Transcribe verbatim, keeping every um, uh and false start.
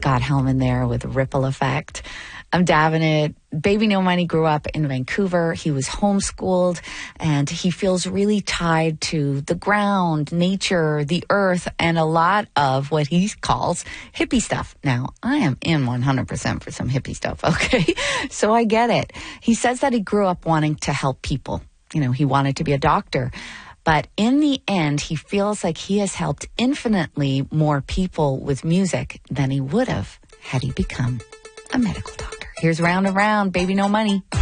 Scott Helman there with Ripple Effect. I'm Davin it. Baby No Money grew up in Vancouver. He was homeschooled, and he feels really tied to the ground, nature, the earth, and a lot of what he calls hippie stuff. Now, I am in one hundred percent for some hippie stuff, okay? So I get it. He says that he grew up wanting to help people. You know, he wanted to be a doctor. But in the end, he feels like he has helped infinitely more people with music than he would have had he become a medical doctor. Here's Round and Round, Baby No Money.